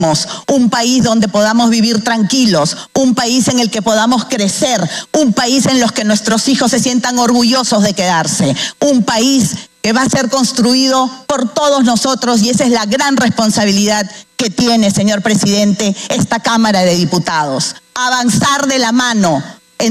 un país donde podamos vivir tranquilos, un país en el que podamos crecer, un país en el que nuestros hijos se sientan orgullosos de quedarse, un país que va a ser construido por todos nosotros, y esa es la gran responsabilidad que tiene, señor presidente, esta Cámara de Diputados. Avanzar de la mano.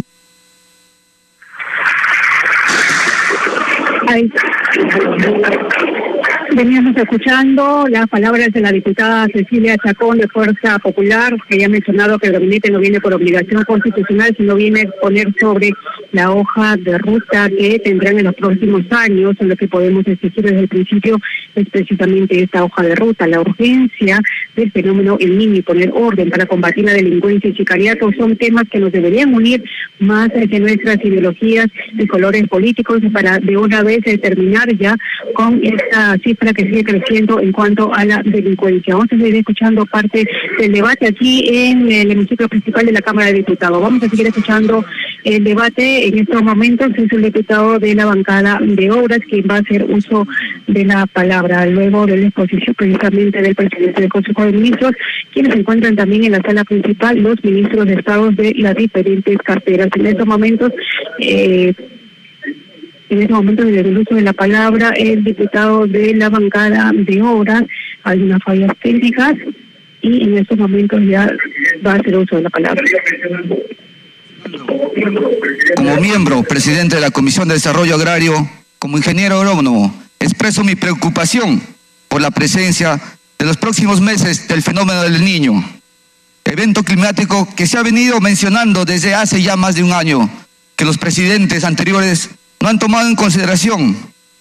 Veníamos escuchando las palabras de la diputada Cecilia Chacón de Fuerza Popular, que ya ha mencionado que el gabinete no viene por obligación constitucional, sino viene a poner sobre la hoja de ruta que tendrán en los próximos años. En lo que podemos exigir desde el principio es precisamente esta hoja de ruta. La urgencia del fenómeno El Niño y poner orden para combatir la delincuencia y sicariato son temas que nos deberían unir más de nuestras ideologías y colores políticos, para de una vez terminar ya con esta cifra que sigue creciendo en cuanto a la delincuencia. Vamos a seguir escuchando parte del debate aquí en el hemiciclo principal de la Cámara de Diputados. Vamos a seguir escuchando el debate. En estos momentos es el diputado de la bancada de Obras quien va a hacer uso de la palabra, luego de la exposición precisamente del presidente del Consejo de Ministros, quienes se encuentran también en la sala principal, los ministros de Estado de las diferentes carteras. En estos momentos, desde el uso de la palabra, el diputado de la bancada de Obras, hay unas fallas técnicas y en estos momentos ya va a hacer uso de la palabra. Como miembro, presidente de la Comisión de Desarrollo Agrario, como ingeniero agrónomo, expreso mi preocupación por la presencia de los próximos meses del fenómeno del Niño, evento climático que se ha venido mencionando desde hace ya más de un año, que los presidentes anteriores no han tomado en consideración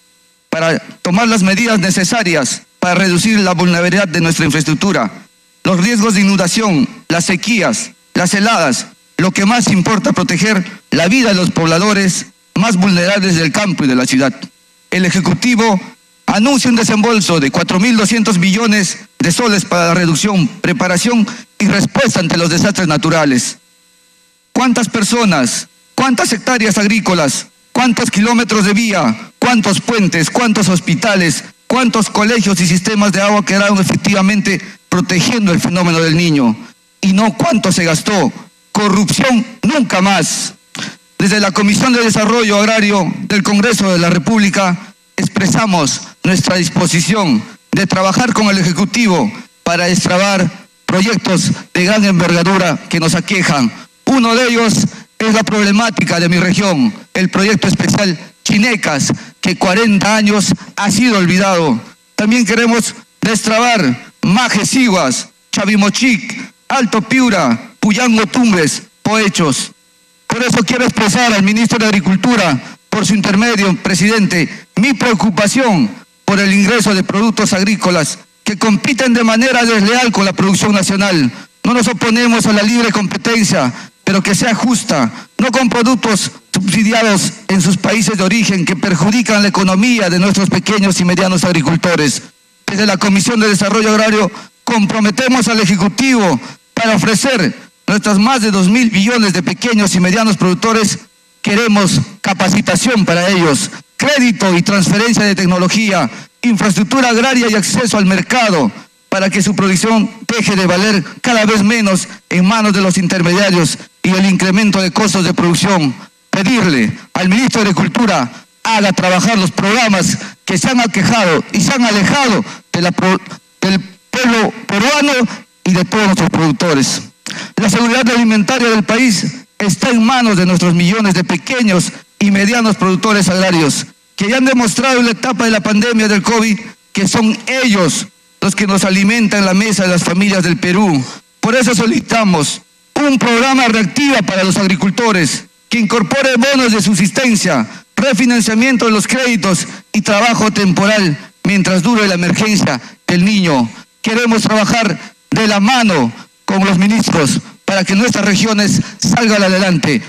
para tomar las medidas necesarias para reducir la vulnerabilidad de nuestra infraestructura, los riesgos de inundación, las sequías, las heladas. Lo que más importa, proteger la vida de los pobladores más vulnerables del campo y de la ciudad. El Ejecutivo anuncia un desembolso de 4.200 millones de soles para la reducción, preparación y respuesta ante los desastres naturales. ¿Cuántas personas, cuántas hectáreas agrícolas, cuántos kilómetros de vía, cuántos puentes, cuántos hospitales, cuántos colegios y sistemas de agua quedaron efectivamente protegiendo el fenómeno del Niño? Y no cuánto se gastó. Corrupción nunca más. Desde la Comisión de Desarrollo Agrario del Congreso de la República expresamos nuestra disposición de trabajar con el Ejecutivo para destrabar proyectos de gran envergadura que nos aquejan. Uno de ellos es la problemática de mi región, el proyecto especial Chinecas, que 40 años ha sido olvidado. También queremos destrabar Majes Iguas, Chavimochic, Alto Piura, Puyango Tumbes, Poechos. Por eso quiero expresar al ministro de Agricultura, por su intermedio, presidente, mi preocupación por el ingreso de productos agrícolas que compiten de manera desleal con la producción nacional. No nos oponemos a la libre competencia, pero que sea justa, no con productos subsidiados en sus países de origen que perjudican la economía de nuestros pequeños y medianos agricultores. Desde la Comisión de Desarrollo Agrario comprometemos al Ejecutivo para ofrecer nuestras más de 2.000 millones de pequeños y medianos productores. Queremos capacitación para ellos, crédito y transferencia de tecnología, infraestructura agraria y acceso al mercado, para que su producción deje de valer cada vez menos en manos de los intermediarios y el incremento de costos de producción. Pedirle al ministro de Agricultura haga trabajar los programas que se han aquejado y se han alejado del pueblo peruano y de todos nuestros productores. La seguridad alimentaria del país está en manos de nuestros millones de pequeños y medianos productores agrarios, que ya han demostrado en la etapa de la pandemia del COVID que son ellos los que nos alimentan la mesa de las familias del Perú. Por eso solicitamos un programa reactiva para los agricultores que incorpore bonos de subsistencia, refinanciamiento de los créditos y trabajo temporal mientras dure la emergencia del Niño. Queremos trabajar de la mano con los ministros para que nuestras regiones salgan adelante.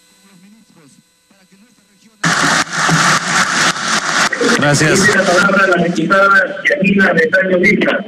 Gracias. La palabra la diputada Yanina de Taño Vista,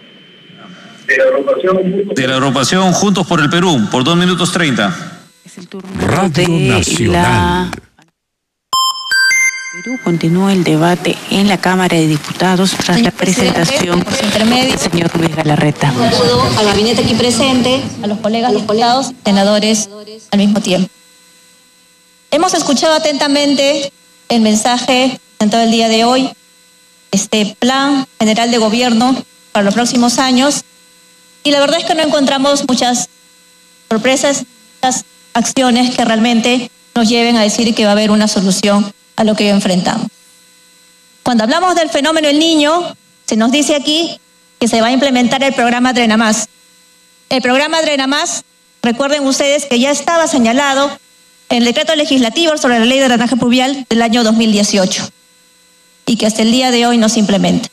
de la agrupación Juntos por el Perú, por 2 minutos 30. Es el turno Radio Nacional. Perú continúa el debate en la Cámara de Diputados tras la presentación del señor Luis Galarreta. Un saludo al gabinete aquí presente, a los colegas diputados, senadores al mismo tiempo. Hemos escuchado atentamente el mensaje presentado el día de hoy, este plan general de gobierno para los próximos años, y la verdad es que no encontramos muchas sorpresas, muchas acciones que realmente nos lleven a decir que va a haber una solución a lo que hoy enfrentamos. Cuando hablamos del fenómeno del niño, se nos dice aquí que se va a implementar el programa Drena Más. El programa Drena Más, recuerden ustedes que ya estaba señalado en el decreto legislativo sobre la ley de drenaje pluvial del año 2018 y que hasta el día de hoy no se implementa.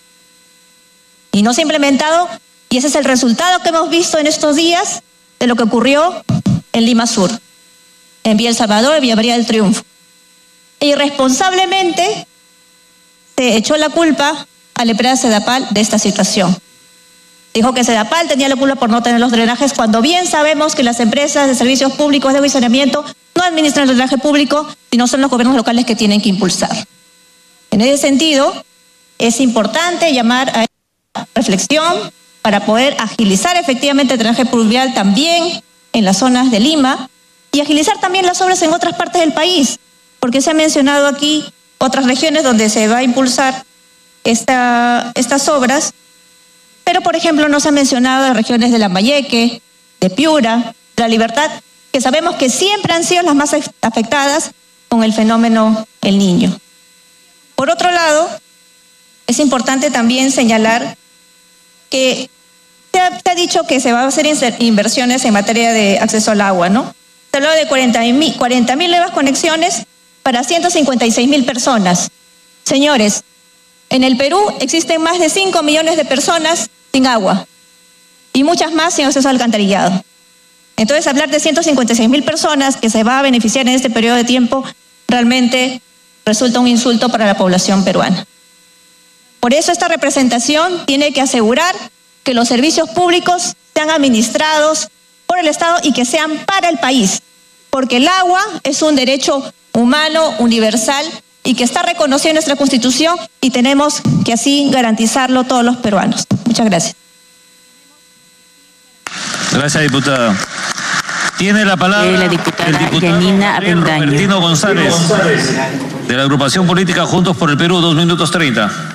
Y no se ha implementado, y ese es el resultado que hemos visto en estos días de lo que ocurrió en Lima Sur, en Villa El Salvador, Villa María del Triunfo. Irresponsablemente se echó la culpa a la empresa Sedapal de esta situación. Dijo que Sedapal tenía la culpa por no tener los drenajes, cuando bien sabemos que las empresas de servicios públicos de agua y saneamiento no administran el drenaje público, sino son los gobiernos locales que tienen que impulsar. En ese sentido, es importante llamar a esta reflexión para poder agilizar efectivamente el drenaje pluvial también en las zonas de Lima y agilizar también las obras en otras partes del país, porque se ha mencionado aquí otras regiones donde se va a impulsar estas obras, pero por ejemplo no se ha mencionado las regiones de Lambayeque, de Piura, de La Libertad, que sabemos que siempre han sido las más afectadas con el fenómeno El Niño. Por otro lado, es importante también señalar que se ha dicho que se va a hacer inversiones en materia de acceso al agua, ¿no? Se habló de 40.000 nuevas conexiones para 156.000 personas. Señores, en el Perú existen más de 5 millones de personas sin agua y muchas más sin acceso al alcantarillado. Entonces, hablar de 156.000 personas que se va a beneficiar en este periodo de tiempo realmente resulta un insulto para la población peruana. Por eso esta representación tiene que asegurar que los servicios públicos sean administrados por el Estado y que sean para el país, porque el agua es un derecho humano, universal, y que está reconocido en nuestra Constitución y tenemos que así garantizarlo todos los peruanos. Muchas gracias. Gracias, diputada. Tiene la palabra la diputada el diputado Yanina Avendaño. Robertino González, de la agrupación política Juntos por el Perú, 2 minutos 30.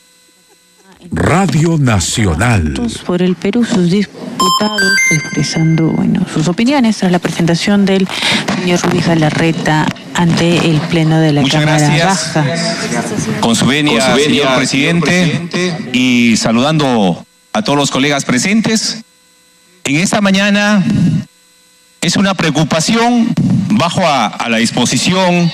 Radio Nacional. Juntos por el Perú, sus diputados expresando sus opiniones tras la presentación del señor Luis Galarreta ante el Pleno de la Cámara Baja. Con su venia, señor presidente, y saludando a todos los colegas presentes. En esta mañana es una preocupación bajo a la disposición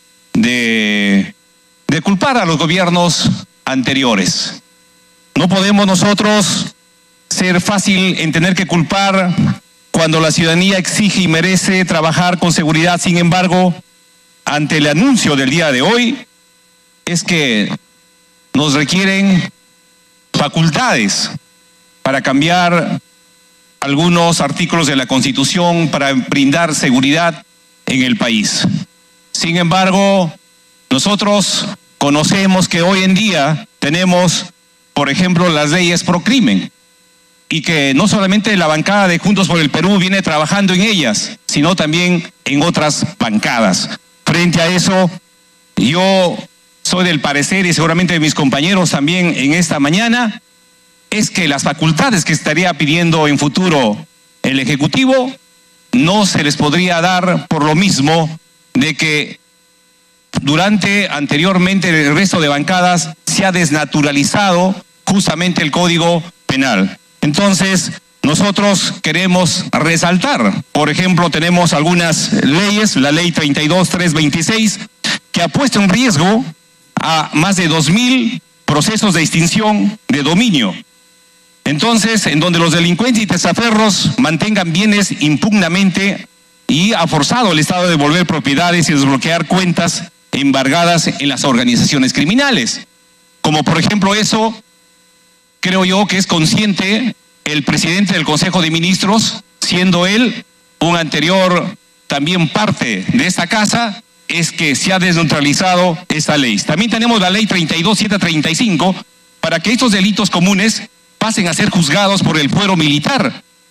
de culpar a los gobiernos anteriores. No podemos nosotros ser fácil en tener que culpar cuando la ciudadanía exige y merece trabajar con seguridad. Sin embargo, ante el anuncio del día de hoy, es que nos requieren facultades para cambiar algunos artículos de la Constitución para brindar seguridad en el país. Sin embargo, nosotros conocemos que hoy en día tenemos, por ejemplo, las leyes pro crimen, y que no solamente la bancada de Juntos por el Perú viene trabajando en ellas, sino también en otras bancadas. Frente a eso, yo soy del parecer, y seguramente mis compañeros también en esta mañana, es que las facultades que estaría pidiendo en futuro el Ejecutivo no se les podría dar por lo mismo de que anteriormente el resto de bancadas se ha desnaturalizado justamente el Código Penal. Entonces, nosotros queremos resaltar, por ejemplo, tenemos algunas leyes, la ley 32.326, que ha puesto en riesgo a más de 2.000 procesos de extinción de dominio. Entonces, en donde los delincuentes y testaferros mantengan bienes impugnamente, y ha forzado al Estado a devolver propiedades y desbloquear cuentas embargadas en las organizaciones criminales. Como por ejemplo eso, creo yo que es consciente el presidente del Consejo de Ministros, siendo él un anterior también parte de esta casa, es que se ha desneutralizado esta ley. También tenemos la ley 32735 para que estos delitos comunes pasen a ser juzgados por el fuero militar.